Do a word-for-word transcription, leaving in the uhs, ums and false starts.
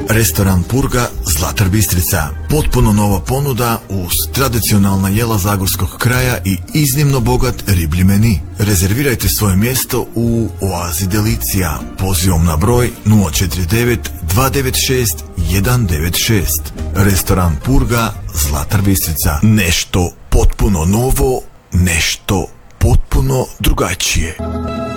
Restoran Purga, Zlatar Bistrica. Potpuno nova ponuda uz tradicionalna jela zagorskog kraja i iznimno bogat riblji meni. Rezervirajte svoje mjesto u Oazi Delicija pozivom na broj nula četiri devet dva devet šest jedan devet šest. Restoran Purga, Zlatar Bistrica. Nešto potpuno novo, nešto potpuno drugačije.